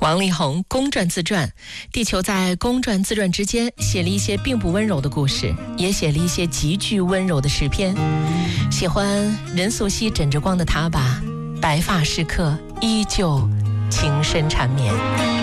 王力宏公传自传，地球在公传自传之间写了一些并不温柔的故事，也写了一些极具温柔的诗篇。喜欢任素汐枕着光的他吧，白发时刻依旧情深缠绵。